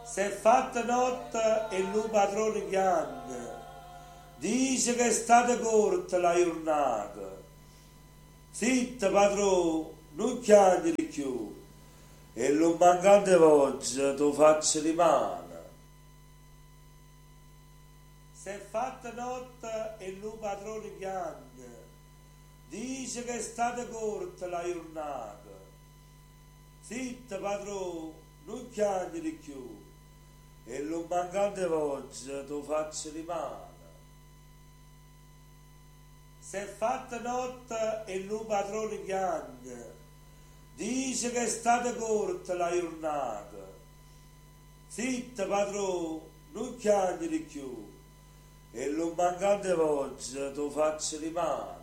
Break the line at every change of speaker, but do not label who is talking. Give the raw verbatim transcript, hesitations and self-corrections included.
S'è fatta notte e il padrone piange, dice che è stata corta la giornata. Zitta padrone, non piangere più, e lo mancante oggi tu faccio rimane. S'è fatta notte e il padrone piange, dice che è stata corta la giornata. Zitta padrone, non piangere più, e lo mancante oggi tu faccio rimane. S'è fatta notte e il padrone piange, dice che è stata corta la giornata. Zitta padrone, non piangere più, e lo mancante oggi tu faccio rimane.